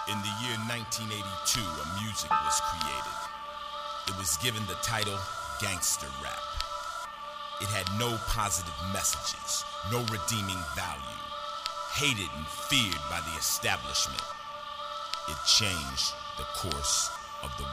In the year 1982, a music was created. It was given the title Gangster Rap. It had no positive messages, no redeeming value. Hated and feared by the establishment. It changed the course of the